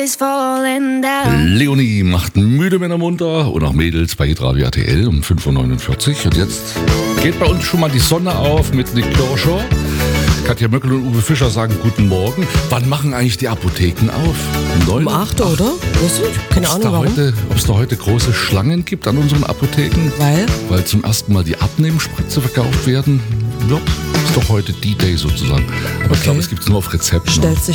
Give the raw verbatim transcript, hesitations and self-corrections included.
is falling down. Leonie macht müde Männer munter und auch Mädels bei Hitradio R T L um fünf Uhr neunundvierzig. Und jetzt geht bei uns schon mal die Sonne auf mit Nick Kershaw. Katja Möckel und Uwe Fischer sagen guten Morgen. Wann machen eigentlich die Apotheken auf? Um acht, oder? Weißt du? Keine Ob's Ahnung da warum. heute, ob es da heute große Schlangen gibt an unseren Apotheken? Weil? Weil zum ersten Mal die Abnehmspritze verkauft werden wird. Ist doch heute D-Day sozusagen. Aber ich Okay. glaube, es gibt es nur auf Rezept. Stellt sich